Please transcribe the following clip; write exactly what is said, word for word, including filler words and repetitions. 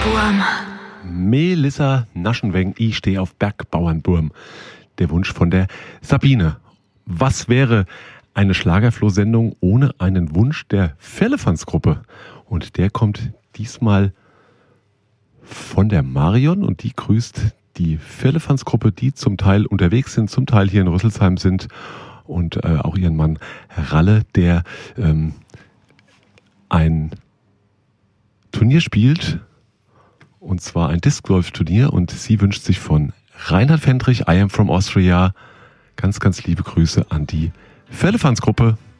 Bergbauernburm. Melissa Naschenweng, ich stehe auf Bergbauernburm. Der Wunsch von der Sabine. Was wäre eine Schlagerfloh-Sendung ohne einen Wunsch der Firlefanz-Gruppe? Und der kommt diesmal von der Marion und die grüßt die Firlefanz-Gruppe, die zum Teil unterwegs sind, zum Teil hier in Rüsselsheim sind und äh, auch ihren Mann Ralle, der ähm, ein Turnier spielt, und zwar ein Discgolf-Turnier, und sie wünscht sich von Reinhard Fendrich, I Am From Austria, ganz, ganz liebe Grüße an die Firlefanz-Gruppe.